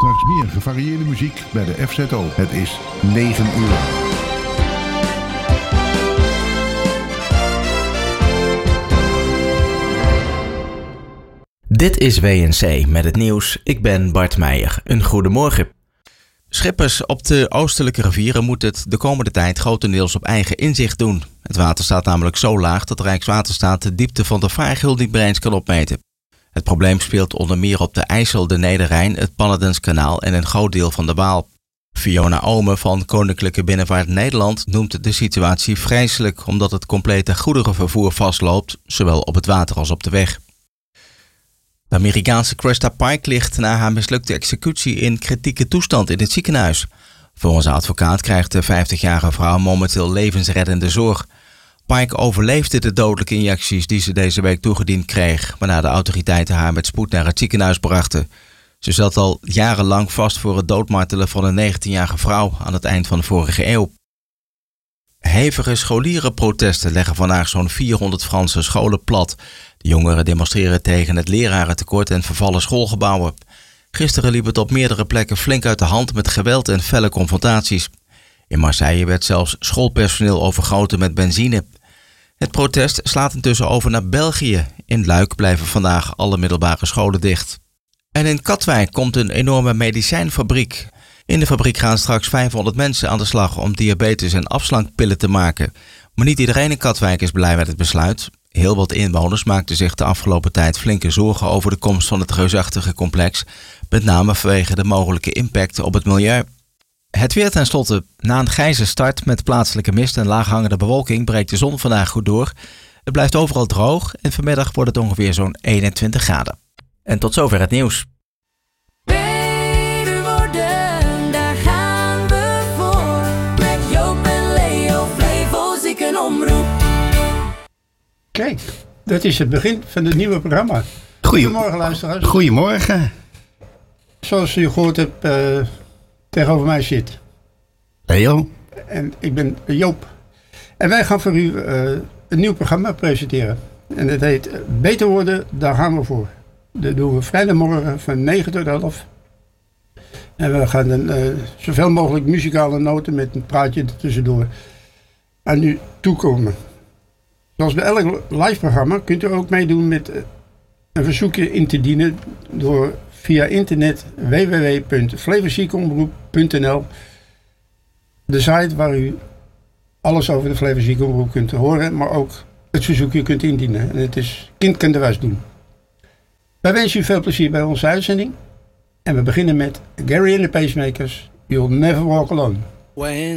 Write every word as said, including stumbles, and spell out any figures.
Straks meer gevarieerde muziek bij de F Z O. Het is negen uur. Dit is W N C met het nieuws. Ik ben Bart Meijer. Een goedemorgen. Schippers op de oostelijke rivieren moeten het de komende tijd grotendeels op eigen inzicht doen. Het water staat namelijk zo laag dat Rijkswaterstaat de diepte van de vaargeul niet meer eens kan opmeten. Het probleem speelt onder meer op de IJssel, de Nederrijn, het Pannerdenskanaal en een groot deel van de Waal. Fiona Ome van Koninklijke Binnenvaart Nederland noemt de situatie vreselijk omdat het complete goederenvervoer vastloopt, zowel op het water als op de weg. De Amerikaanse Cresta Pike ligt na haar mislukte executie in kritieke toestand in het ziekenhuis. Volgens haar advocaat krijgt de vijftigjarige vrouw momenteel levensreddende zorg. Pike overleefde de dodelijke injecties die ze deze week toegediend kreeg, waarna de autoriteiten haar met spoed naar het ziekenhuis brachten. Ze zat al jarenlang vast voor het doodmartelen van een negentienjarige vrouw aan het eind van de vorige eeuw. Hevige scholierenprotesten leggen vandaag zo'n vierhonderd Franse scholen plat. De jongeren demonstreren tegen het lerarentekort en vervallen schoolgebouwen. Gisteren liep het op meerdere plekken flink uit de hand met geweld en felle confrontaties. In Marseille werd zelfs schoolpersoneel overgoten met benzine. Het protest slaat intussen over naar België. In Luik blijven vandaag alle middelbare scholen dicht. En in Katwijk komt een enorme medicijnfabriek. In de fabriek gaan straks vijfhonderd mensen aan de slag om diabetes- en afslankpillen te maken. Maar niet iedereen in Katwijk is blij met het besluit. Heel wat inwoners maakten zich de afgelopen tijd flinke zorgen over de komst van het reusachtige complex, met name vanwege de mogelijke impact op het milieu. Het weer tenslotte. Na een grijze start met plaatselijke mist en laaghangende bewolking breekt de zon vandaag goed door. Het blijft overal droog en vanmiddag wordt het ongeveer zo'n eenentwintig graden. En tot zover het nieuws. Beter worden, daar gaan we voor. Met Joop en Leo, Flevo Ziekenomroep. Kijk, dat is het begin van het nieuwe programma. Goedemorgen luisteraars. Goedemorgen. Zoals u gehoord hebt, uh, tegenover mij zit Leo. En ik ben Joop. En wij gaan voor u uh, een nieuw programma presenteren. En dat heet uh, Beter worden, daar gaan we voor. Dat doen we vrijdagmorgen van negen tot elf. En we gaan dan uh, zoveel mogelijk muzikale noten met een praatje er tussendoor aan u toekomen. Zoals bij elk live programma kunt u ook meedoen met uh, een verzoekje in te dienen door via internet w w w punt flevoziekenomroep punt n l, de site waar u alles over de Flevo Ziekenomroep kunt horen, maar ook het verzoekje kunt indienen. En het is kind kan de was doen. Wij wensen u veel plezier bij onze uitzending. En we beginnen met Gary and the Pacemakers, You'll Never Walk Alone. When